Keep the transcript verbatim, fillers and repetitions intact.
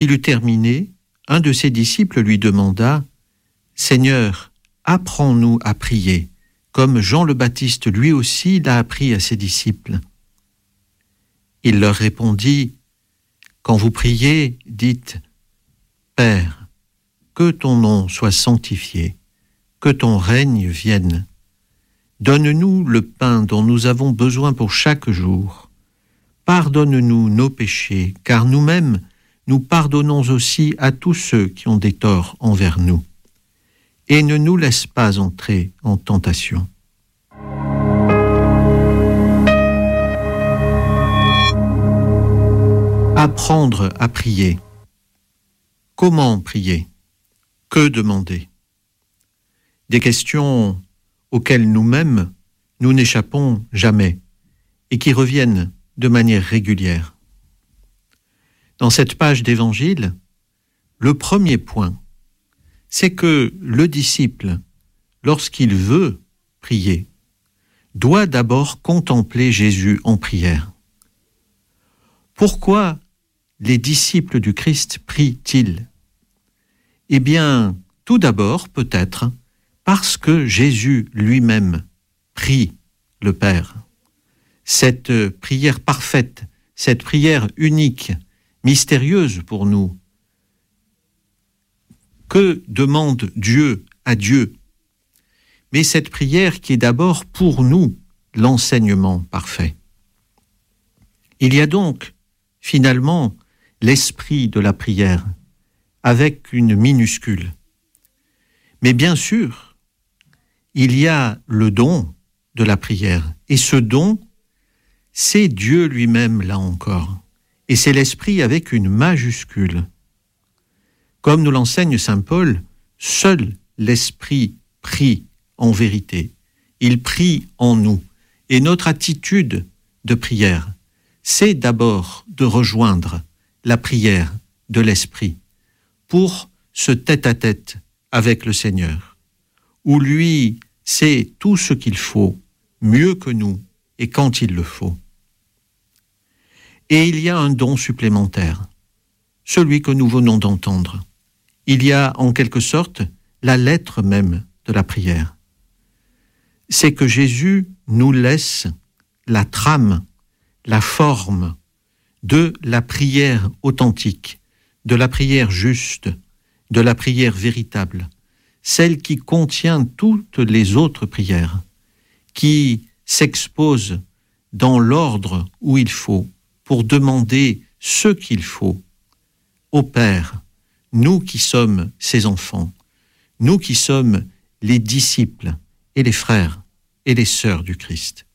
il eut terminé, un de ses disciples lui demanda « Seigneur, apprends-nous à prier, comme Jean le Baptiste lui aussi l'a appris à ses disciples. » Il leur répondit « Quand vous priez, dites « Père, que ton nom soit sanctifié, que ton règne vienne. Donne-nous le pain dont nous avons besoin pour chaque jour. Pardonne-nous nos péchés, car nous-mêmes, nous pardonnons aussi à tous ceux qui ont des torts envers nous. Et ne nous laisse pas entrer en tentation. » Apprendre à prier. Comment prier? Que demander? Des questions auxquelles nous-mêmes, nous n'échappons jamais et qui reviennent de manière régulière. Dans cette page d'évangile, le premier point, c'est que le disciple, lorsqu'il veut prier, doit d'abord contempler Jésus en prière. Pourquoi les disciples du Christ prient-ils? Eh bien, tout d'abord, peut-être, parce que Jésus lui-même prie le Père. Cette prière parfaite, cette prière unique, mystérieuse pour nous. Que demande Dieu à Dieu? Mais cette prière qui est d'abord pour nous l'enseignement parfait. Il y a donc, finalement, l'esprit de la prière, avec une minuscule. Mais bien sûr, il y a le don de la prière. Et ce don, c'est Dieu lui-même, là encore. Et c'est l'esprit avec une majuscule. Comme nous l'enseigne saint Paul, seul l'esprit prie en vérité. Il prie en nous. Et notre attitude de prière, c'est d'abord de rejoindre la prière de l'esprit pour ce tête-à-tête avec le Seigneur, où lui sait tout ce qu'il faut, mieux que nous, et quand il le faut. Et il y a un don supplémentaire, celui que nous venons d'entendre. Il y a en quelque sorte la lettre même de la prière. C'est que Jésus nous laisse la trame, la forme de la prière authentique, de la prière juste, de la prière véritable, celle qui contient toutes les autres prières, qui s'expose dans l'ordre où il faut, pour demander ce qu'il faut au Père, nous qui sommes ses enfants, nous qui sommes les disciples et les frères et les sœurs du Christ.